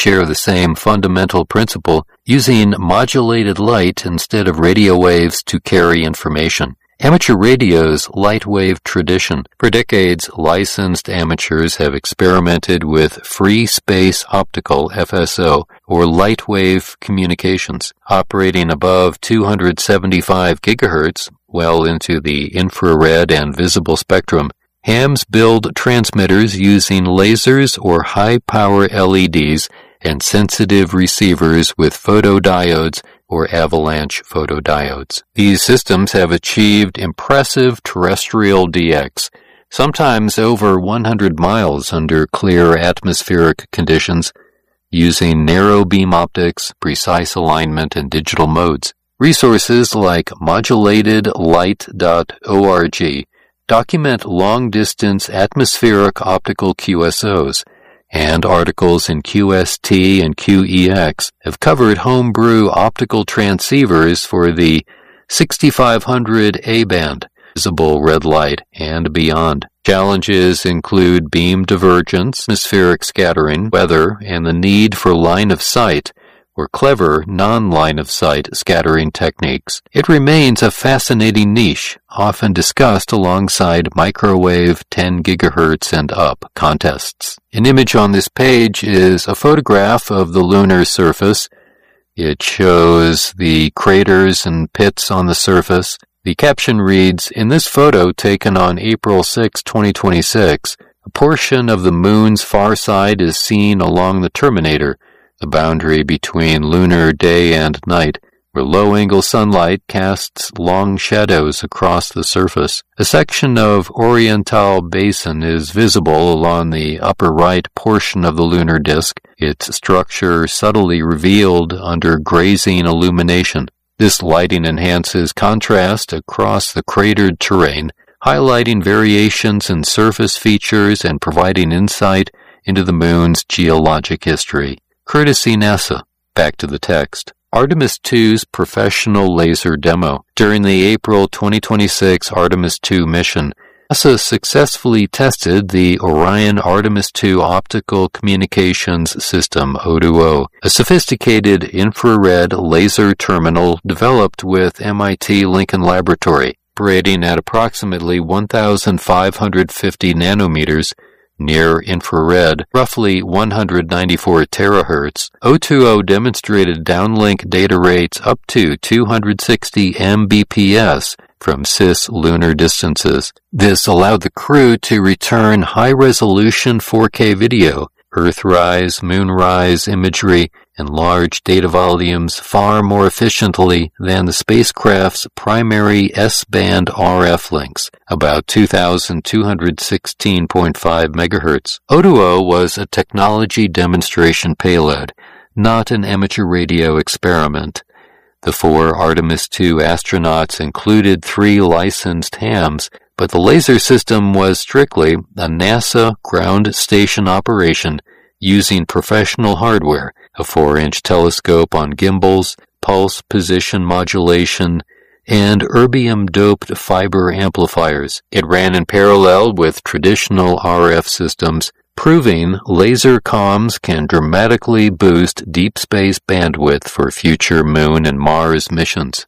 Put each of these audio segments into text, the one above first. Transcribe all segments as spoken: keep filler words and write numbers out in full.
share the same fundamental principle, using modulated light instead of radio waves to carry information. Amateur radio's light wave tradition. For decades, licensed amateurs have experimented with free space optical F S O or light wave communications, operating above two hundred seventy-five gigahertz, well into the infrared and visible spectrum. Hams build transmitters using lasers or high-power L E Ds and sensitive receivers with photodiodes or avalanche photodiodes. These systems have achieved impressive terrestrial D X, sometimes over one hundred miles under clear atmospheric conditions, using narrow beam optics, precise alignment, and digital modes. Resources like modulated light dot org document long-distance atmospheric optical Q S Os, and articles in Q S T and Q E X have covered homebrew optical transceivers for the sixty-five hundred A band, visible red light, and beyond. Challenges include beam divergence, atmospheric scattering, weather, and the need for line of sight or clever non-line of sight scattering techniques. It remains a fascinating niche, often discussed alongside microwave ten gigahertz and up contests. An image on this page is a photograph of the lunar surface. It shows the craters and pits on the surface. The caption reads, "In this photo taken on April sixth, twenty twenty-six, a portion of the moon's far side is seen along the terminator, the boundary between lunar day and night, where low-angle sunlight casts long shadows across the surface. A section of Oriental Basin is visible along the upper right portion of the lunar disk, its structure subtly revealed under grazing illumination. This lighting enhances contrast across the cratered terrain, highlighting variations in surface features and providing insight into the moon's geologic history." Courtesy NASA. Back to the text. Artemis two's professional laser demo. During the April twenty twenty-six Artemis two mission, NASA successfully tested the Orion Artemis two Optical Communications System, O two O, a sophisticated infrared laser terminal developed with M I T Lincoln Laboratory, operating at approximately one thousand five hundred fifty nanometers, near infrared, roughly one hundred ninety-four terahertz. O two O demonstrated downlink data rates up to two hundred sixty megabits per second from cislunar distances. This allowed the crew to return high-resolution four K video, Earthrise, Moonrise imagery, and large data volumes far more efficiently than the spacecraft's primary S-band R F links, about two thousand two hundred sixteen point five megahertz. O two O was a technology demonstration payload, not an amateur radio experiment. The four Artemis two astronauts included three licensed hams, but the laser system was strictly a NASA ground station operation using professional hardware, a four-inch telescope on gimbals, pulse position modulation, and erbium-doped fiber amplifiers. It ran in parallel with traditional R F systems, proving laser comms can dramatically boost deep space bandwidth for future Moon and Mars missions.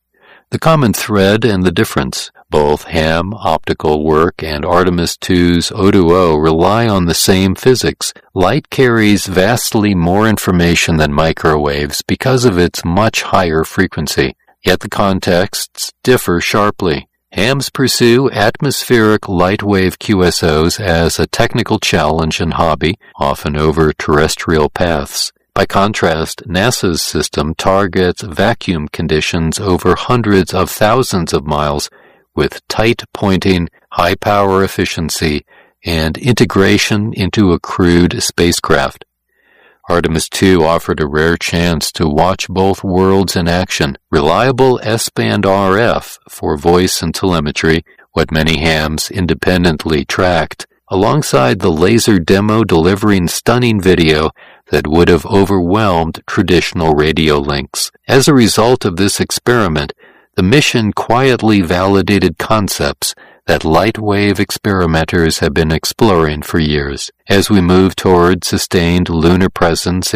The common thread and the difference. Both ham optical work and Artemis two's O two O rely on the same physics. Light carries vastly more information than microwaves because of its much higher frequency, yet the contexts differ sharply. Hams pursue atmospheric light wave Q S Os as a technical challenge and hobby, often over terrestrial paths. By contrast, NASA's system targets vacuum conditions over hundreds of thousands of miles with tight pointing, high power efficiency, and integration into a crewed spacecraft. Artemis two offered a rare chance to watch both worlds in action. Reliable S-band R F for voice and telemetry, what many hams independently tracked, alongside the laser demo delivering stunning video that would have overwhelmed traditional radio links. As a result of this experiment, the mission quietly validated concepts that light wave experimenters have been exploring for years. As we move toward sustained lunar presence